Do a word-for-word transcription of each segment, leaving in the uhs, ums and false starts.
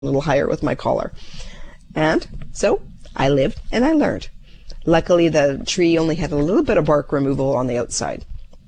little higher with my collar. And so I lived and I learned. Luckily, the tree only had a little bit of bark removal on the outside.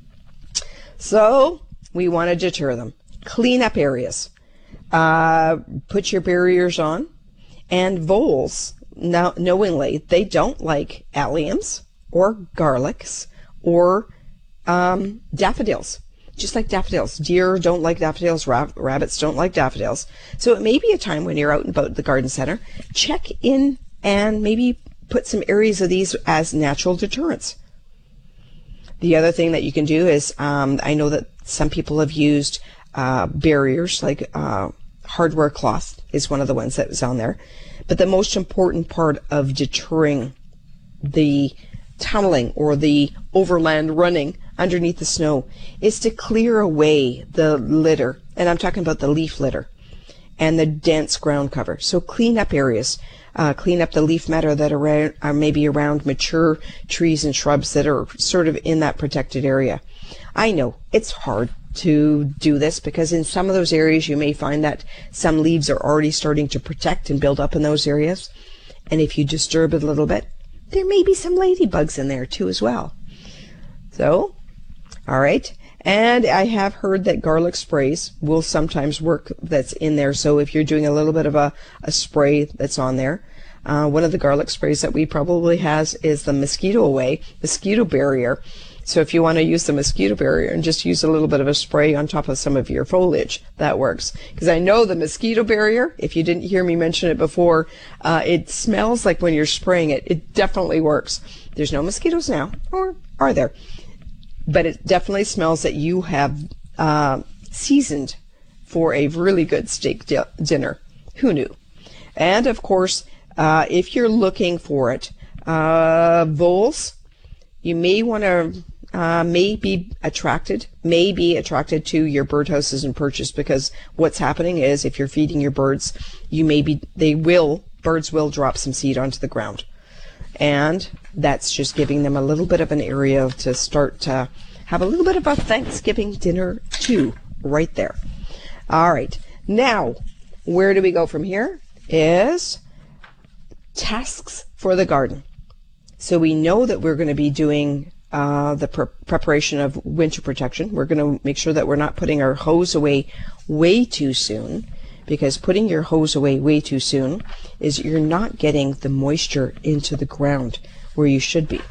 So we want to deter them. Clean up areas. Uh, put your barriers on. And voles, now knowingly, they don't like alliums or garlics or um, daffodils. Just like daffodils. Deer don't like daffodils. Rab- rabbits don't like daffodils. So it may be a time when you're out and about at the garden center, check in and maybe put some areas of these as natural deterrents. The other thing that you can do is, um, I know that some people have used uh, barriers, like uh, hardware cloth is one of the ones that was on there. But the most important part of deterring the tunneling or the overland running underneath the snow is to clear away the litter. And I'm talking about the leaf litter and the dense ground cover. So clean up areas. Uh, clean up the leaf matter that are, are maybe around mature trees and shrubs that are sort of in that protected area. I know it's hard to do this because in some of those areas you may find that some leaves are already starting to protect and build up in those areas. And if you disturb it a little bit, there may be some ladybugs in there too as well. So, all right. And I have heard that garlic sprays will sometimes work that's in there. So if you're doing a little bit of a, a spray that's on there, uh, one of the garlic sprays that we probably has is the mosquito away, mosquito barrier. So if you want to use the mosquito barrier and just use a little bit of a spray on top of some of your foliage, that works. Because I know the mosquito barrier, if you didn't hear me mention it before, uh, it smells like when you're spraying it. It definitely works. There's no mosquitoes now, or are there? But it definitely smells that you have uh, seasoned for a really good steak di- dinner. Who knew? And of course, uh, if you're looking for it, uh, voles, you may want to, uh, may be attracted, may be attracted to your birdhouses and perches, because what's happening is if you're feeding your birds, you may be, they will, birds will drop some seed onto the ground. And that's just giving them a little bit of an area to start to have a little bit of a Thanksgiving dinner too, right there. All right. Now, where do we go from here? Is tasks for the garden. So we know that we're going to be doing uh, the pre- preparation of winter protection. We're going to make sure that we're not putting our hose away way too soon, because putting your hose away way too soon is you're not getting the moisture into the ground where you should be.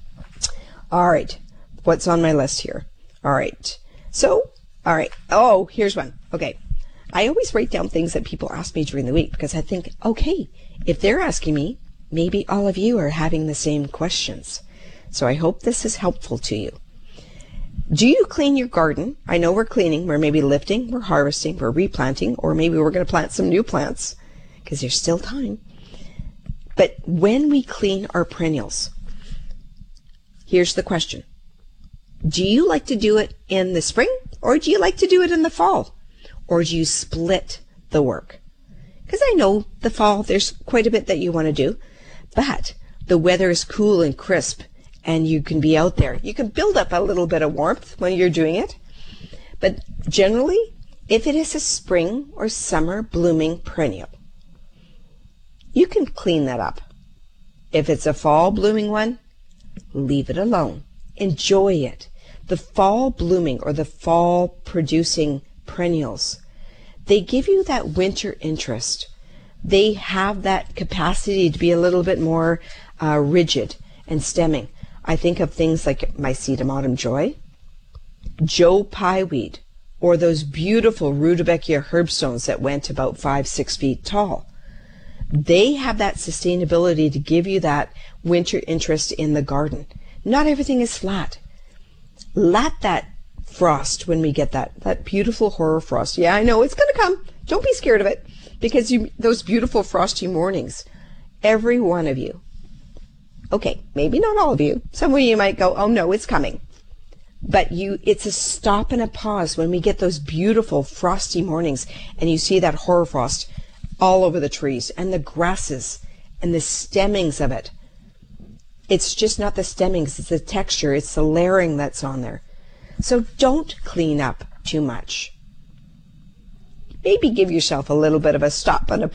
All right. What's on my list here? All right. So, all right. Oh, here's one. Okay. I always write down things that people ask me during the week because I think, okay, if they're asking me, maybe all of you are having the same questions. So I hope this is helpful to you. Do you clean your garden? I know we're cleaning. We're maybe lifting, we're harvesting, we're replanting, or maybe we're going to plant some new plants because there's still time. But when we clean our perennials, here's the question. Do you like to do it in the spring, or do you like to do it in the fall? Or do you split the work? Because I know the fall, there's quite a bit that you want to do, but the weather is cool and crisp, and you can be out there. You can build up a little bit of warmth when you're doing it. But generally, if it is a spring or summer blooming perennial, you can clean that up. If it's a fall blooming one, leave it alone. Enjoy it. The fall blooming or the fall producing perennials, they give you that winter interest. They have that capacity to be a little bit more uh, rigid and stemming. I think of things like Mycetum autumn joy, Joe pieweed, or those beautiful Rudbeckia herbstones that went about five, six feet tall. They have that sustainability to give you that winter interest in the garden. Not everything is flat. Let that frost, when we get that, that beautiful horror frost. Yeah, I know it's going to come. Don't be scared of it, because you, those beautiful frosty mornings, every one of you, okay, maybe not all of you. Some of you might go, oh no, it's coming. But you, it's a stop and a pause when we get those beautiful frosty mornings and you see that horror frost all over the trees and the grasses and the stemmings of it. It's just not the stemmings, it's the texture, it's the layering that's on there. So don't clean up too much. maybe give yourself a little bit of a stop and a